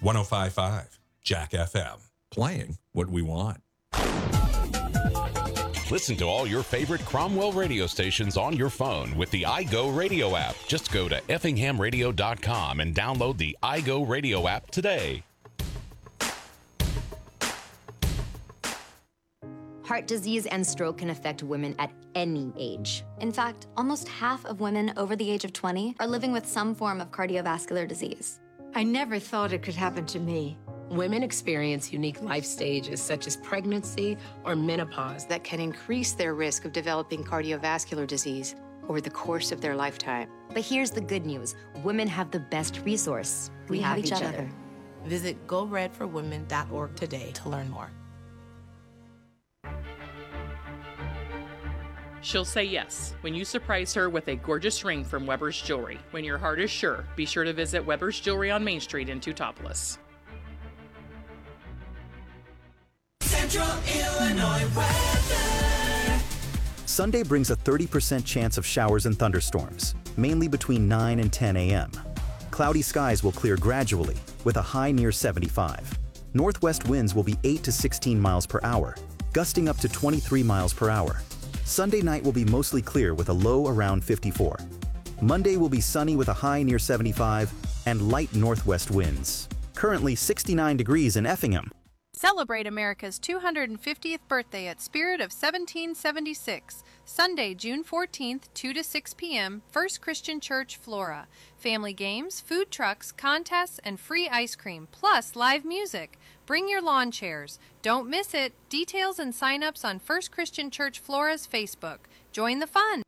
105.5 Jack FM. Playing what we want. Listen to all your favorite Cromwell radio stations on your phone with the iGo Radio app. Just go to effinghamradio.com and download the iGo Radio app today. Heart disease and stroke can affect women at any age. In fact, almost half of women over the age of 20 are living with some form of cardiovascular disease. I never thought it could happen to me. Women experience unique life stages such as pregnancy or menopause that can increase their risk of developing cardiovascular disease over the course of their lifetime. But here's the good news. Women have the best resource. We have each other. Visit GoRedForWomen.org today to learn more. She'll say yes when you surprise her with a gorgeous ring from Weber's Jewelry. When your heart is sure, be sure to visit Weber's Jewelry on Main Street in Teutopolis. Central Illinois weather. Sunday brings a 30% chance of showers and thunderstorms, mainly between 9 and 10 a.m. Cloudy skies will clear gradually, with a high near 75. Northwest winds will be 8 to 16 miles per hour, gusting up to 23 miles per hour. Sunday night will be mostly clear with a low around 54. Monday will be sunny with a high near 75 and light northwest winds. Currently 69 degrees in Effingham. Celebrate America's 250th birthday at Spirit of 1776, Sunday, June 14th, 2 to 6 p.m., First Christian Church, Flora. Family games, food trucks, contests, and free ice cream, plus live music. Bring your lawn chairs. Don't miss it. Details and sign-ups on First Christian Church Flora's Facebook. Join the fun.